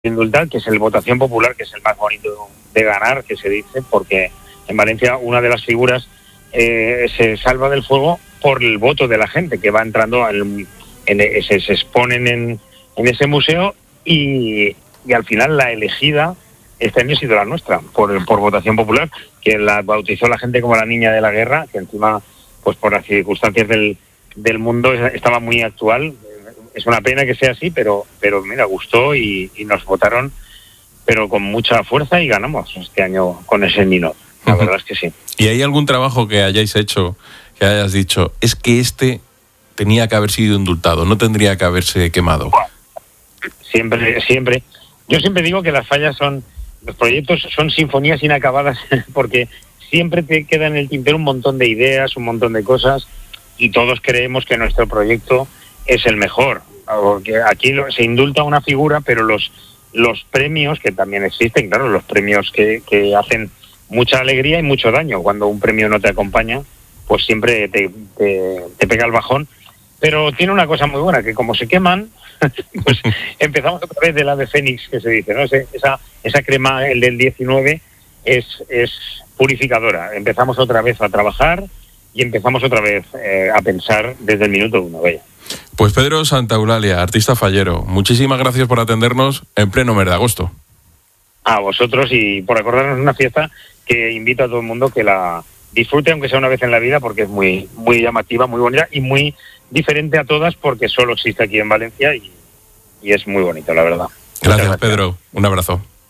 indultar, que es el votación popular, que es el más bonito de ganar, que se dice, porque en Valencia una de las figuras se salva del fuego por el voto de la gente que va entrando, se exponen en ese museo y al final la elegida este año ha sido la nuestra, por votación popular, que la bautizó la gente como la niña de la guerra, que encima, pues por las circunstancias del mundo estaba muy actual. Es una pena que sea así, pero mira, gustó y nos votaron, pero con mucha fuerza, y ganamos este año con ese Nino. La verdad es que sí. ¿Y hay algún trabajo que hayáis hecho, que hayas dicho, es que este tenía que haber sido indultado, no tendría que haberse quemado? Siempre. Yo siempre digo que los proyectos son sinfonías inacabadas, porque siempre te queda en el tintero un montón de ideas, un montón de cosas, y todos creemos que nuestro proyecto es el mejor. Porque aquí se indulta una figura, pero los premios, que también existen, claro, los premios que hacen mucha alegría y mucho daño. Cuando un premio no te acompaña, pues siempre te pega el bajón. Pero tiene una cosa muy buena, que como se queman, pues empezamos otra vez del ave fénix, que se dice, ¿no? Esa crema, el del 19, es purificadora. Empezamos otra vez a trabajar y empezamos otra vez a pensar desde el minuto uno. Vaya. Pues Pedro Santaeulalia, artista fallero, muchísimas gracias por atendernos en pleno mes de agosto. A vosotros, y por acordarnos de una fiesta que invito a todo el mundo que la disfrute, aunque sea una vez en la vida, porque es muy, muy llamativa, muy bonita y muy diferente a todas, porque solo existe aquí en Valencia y es muy bonito, la verdad. Gracias, Pedro. Un abrazo.